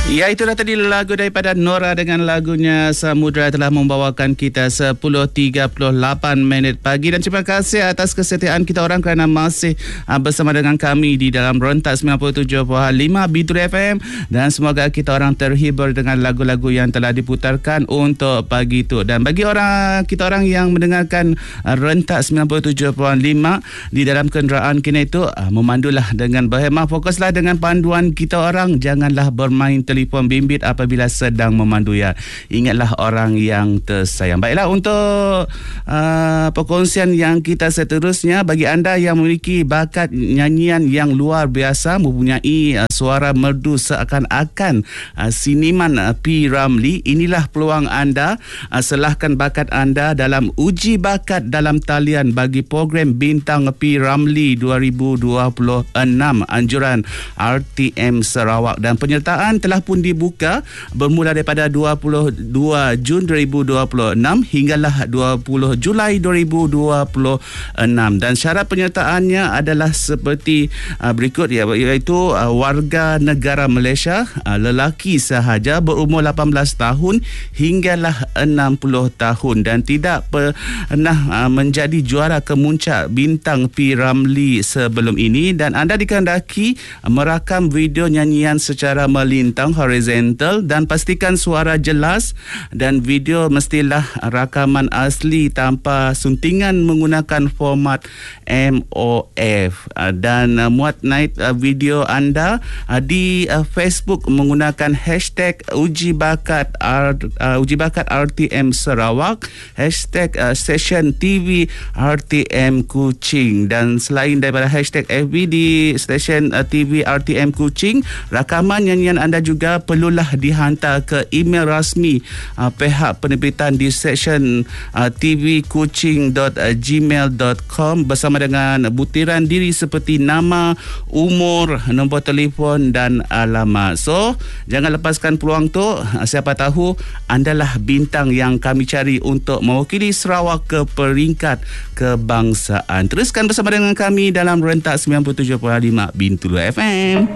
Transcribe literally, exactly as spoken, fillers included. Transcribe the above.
Ya, itulah tadi lagu daripada Nora dengan lagunya Samudra telah membawakan kita sepuluh tiga puluh lapan minit pagi. Dan terima kasih atas kesetiaan kita orang kerana masih uh, bersama dengan kami di dalam rentak sembilan puluh tujuh perpuluhan lima Bintur F M. Dan semoga kita orang terhibur dengan lagu-lagu yang telah diputarkan untuk pagi itu. Dan bagi orang kita orang yang mendengarkan uh, rentak sembilan puluh tujuh perpuluhan lima di dalam kenderaan kini itu, uh, memandulah dengan berhemah, fokuslah dengan panduan kita orang, janganlah bermain telefon bimbit apabila sedang memandu ya. Ingatlah orang yang tersayang. Baiklah, untuk uh, perkongsian yang kita seterusnya, bagi anda yang memiliki bakat nyanyian yang luar biasa, mempunyai uh, suara merdu seakan-akan uh, siniman uh, P. Ramlee, inilah peluang anda. Uh, selahkan bakat anda dalam uji bakat dalam talian bagi program Bintang P. Ramlee dua ribu dua puluh enam anjuran R T M Sarawak, dan penyertaan telah pun dibuka bermula daripada dua puluh dua Jun dua ribu dua puluh enam hinggalah dua puluh Julai dua ribu dua puluh enam, dan syarat penyertaannya adalah seperti uh, berikut ya, iaitu uh, warga negara Malaysia, uh, lelaki sahaja berumur lapan belas tahun hinggalah enam puluh tahun dan tidak pernah uh, menjadi juara kemuncak Bintang P. Ramlee sebelum ini, dan anda dikehendaki uh, merakam video nyanyian secara melintang horizontal dan pastikan suara jelas, dan video mestilah rakaman asli tanpa suntingan menggunakan format M O F, dan muat naik video anda di Facebook menggunakan hashtag uji bakat R, uji bakat R T M Sarawak, hashtag stesen T V R T M Kuching, dan selain daripada hashtag F B di stesen T V R T M Kuching, rakaman nyanyian anda juga perlulah dihantar ke email rasmi uh, pihak penerbitan di seksyen uh, t v kuching dot gmail dot com bersama dengan butiran diri seperti nama, umur, nombor telefon dan alamat. So, jangan lepaskan peluang tu. Uh, siapa tahu andalah bintang yang kami cari untuk mewakili Sarawak ke peringkat kebangsaan. Teruskan bersama dengan kami dalam rentak sembilan puluh tujuh perpuluhan lima Bintur F M.